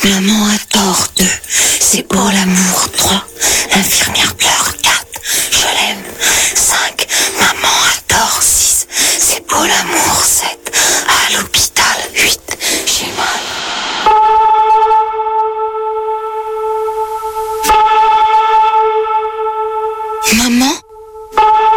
Maman a tort 2, c'est pour l'amour 3, l'infirmière pleure 4, je l'aime 5, maman a tort 6, c'est pour l'amour 7.